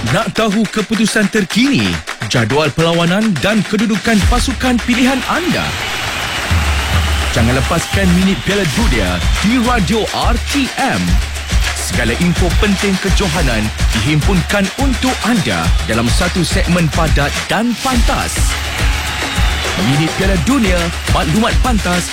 Nak tahu keputusan terkini, jadual perlawanan dan kedudukan pasukan pilihan anda? Jangan lepaskan Minit Piala Dunia di Radio RTM. Segala info penting kejohanan dihimpunkan untuk anda dalam satu segmen padat dan pantas. Minit Piala Dunia, maklumat pantas